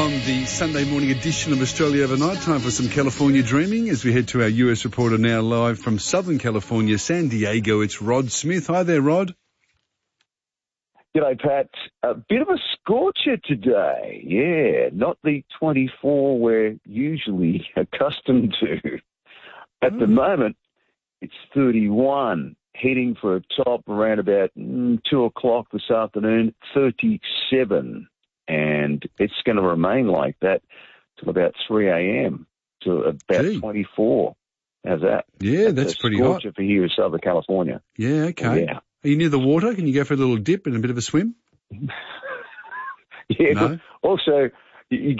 On the Sunday morning edition of Australia Overnight, time for some California dreaming as we head to our US reporter now live from Southern California, San Diego. It's Rod Smith. Hi there, Rod. G'day, Pat. A bit of a scorcher today. Yeah, not the 24 we're usually accustomed to. At the moment, it's 31. Heading for a top around about 2 o'clock this afternoon, 37. And it's going to remain like that till about 3 a.m. to about 24. How's that? Yeah, that's pretty hot. Scorcher for here in Southern California. Yeah, okay. Yeah. Are you near the water? Can you go for a little dip and a bit of a swim? Yeah. No? Also, you